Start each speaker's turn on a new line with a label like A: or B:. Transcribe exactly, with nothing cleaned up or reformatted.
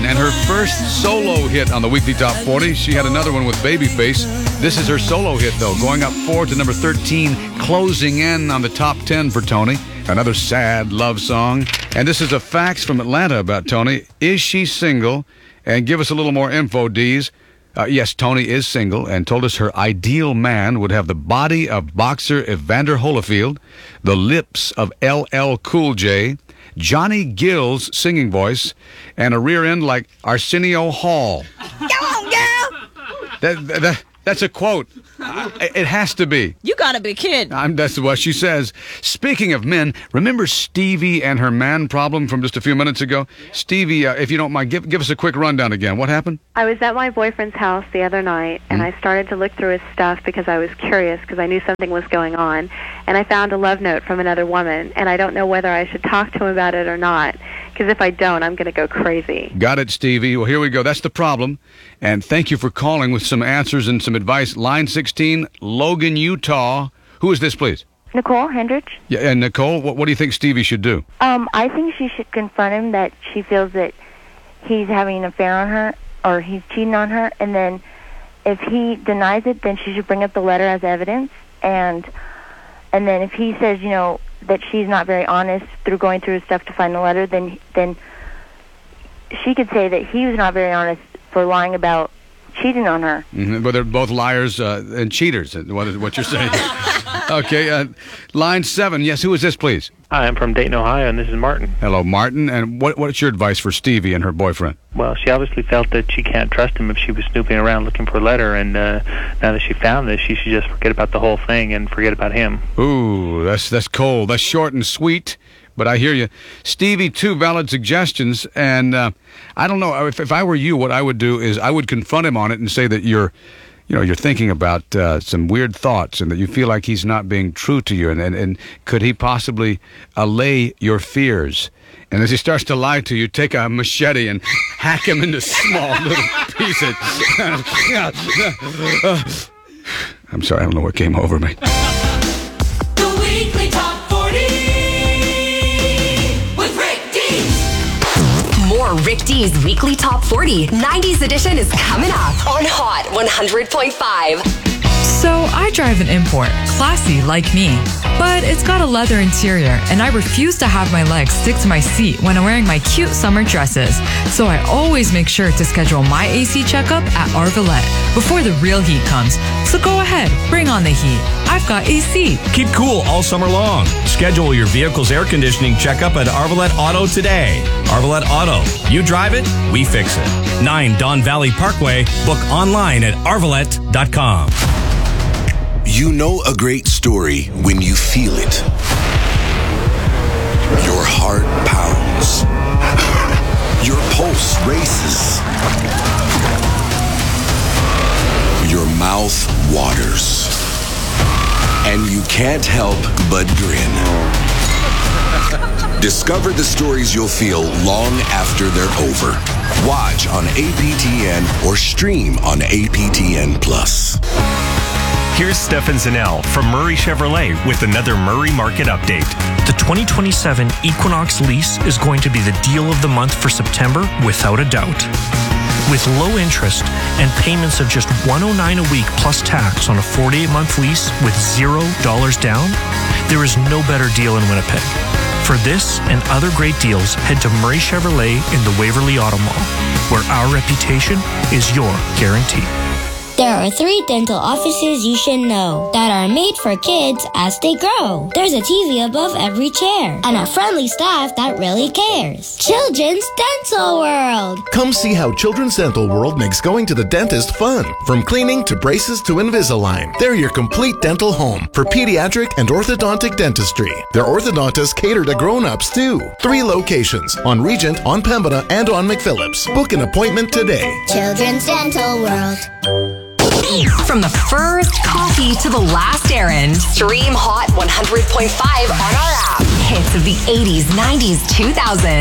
A: and her first solo hit on the Weekly Top forty. She had another one with Babyface. This is her solo hit, though, going up four to number thirteen, closing in on the top ten for Tony. Another sad love song. And this is a fax from Atlanta about Tony. Is she single? And give us a little more info, Dees. Uh, yes, Tony is single and told us her ideal man would have the body of boxer Evander Holyfield, the lips of L L Cool J, Johnny Gill's singing voice, and a rear end like Arsenio Hall.
B: Go on, girl!
A: That, that, that's a quote. It has to be.
B: You gotta be kidding.
A: I'm, that's what she says. Speaking of men, remember Stevie and her man problem from just a few minutes ago? Stevie, uh, if you don't mind, give, give us a quick rundown again. What happened?
C: I was at my boyfriend's house the other night, and
A: Mm.
C: I started to look through his stuff because I was curious because I knew something was going on. And I found a love note from another woman, and I don't know whether I should talk to him about it or not, because if I don't, I'm going to go crazy.
A: Got it, Stevie. Well, here we go. That's the problem. And thank you for calling with some answers and some advice. Line sixteen, Logan, Utah. Who is this, please?
D: Nicole Hendricks.
A: Yeah, and Nicole, what, what do you think Stevie should do?
D: Um, I think she should confront him that she feels that he's having an affair on her or he's cheating on her, and then if he denies it, then she should bring up the letter as evidence, and and then if he says, you know, that she's not very honest through going through his stuff to find the letter, then then she could say that he was not very honest for lying about cheating on her.
A: Mm-hmm. But they're both liars uh, and cheaters, what, is, what you're saying. Okay, uh, line seven. Yes, who is this, please?
E: Hi, I'm from Dayton, Ohio, and this is Martin.
A: Hello, Martin. And what what's your advice for Stevie and her boyfriend?
E: Well, she obviously felt that she can't trust him if she was snooping around looking for a letter, and uh, now that she found this, she should just forget about the whole thing and forget about him.
A: Ooh, that's that's cold. That's short and sweet, but I hear you. Stevie, two valid suggestions, and uh, I don't know. If, if I were you, what I would do is I would confront him on it and say that you're, you know, you're thinking about uh, some weird thoughts and that you feel like he's not being true to you, and, and, and could he possibly allay your fears? And as he starts to lie to you, take a machete and hack him into small little pieces. I'm sorry, I don't know what came over me.
F: The Weekly Top forty with Rick Dees.
G: More Rick Dees Weekly Top forty nineties edition is coming up on Hot one hundred point five.
H: So I drive an import, classy like me, but it's got a leather interior and I refuse to have my legs stick to my seat when I'm wearing my cute summer dresses. So I always make sure to schedule my A C checkup at Arvalette before the real heat comes. So go ahead, bring on the heat. I've got A C.
I: Keep cool all summer long. Schedule your vehicle's air conditioning checkup at Arvalette Auto today. Arvalette Auto. You drive it, we fix it. nine Don Valley Parkway. Book online at arvalette dot com.
J: You know a great story when you feel it. Your heart pounds. Your pulse races. Your mouth waters. And you can't help but grin. Discover the stories you'll feel long after they're over. Watch on A P T N or stream on A P T N Plus.
K: Here's Stefan Zanell from Murray Chevrolet with another Murray Market Update. The twenty twenty-seven Equinox lease is going to be the deal of the month for September without a doubt. With low interest and payments of just one hundred nine dollars a week plus tax on a forty-eight month lease with zero dollars down, there is no better deal in Winnipeg. For this and other great deals, head to Murray Chevrolet in the Waverly Auto Mall, where our reputation is your guarantee.
L: There are three dental offices you should know that are made for kids as they grow. There's a T V above every chair and a friendly staff that really cares. Children's Dental World.
M: Come see how Children's Dental World makes going to the dentist fun. From cleaning to braces to Invisalign, they're your complete dental home for pediatric and orthodontic dentistry. Their orthodontists cater to grown-ups too. Three locations on Regent, on Pembina, and on McPhillips. Book an appointment today.
L: Children's Dental World.
G: From the first coffee to the last errand, stream Hot one hundred point five on our app. Hits of the eighties, nineties, two thousands.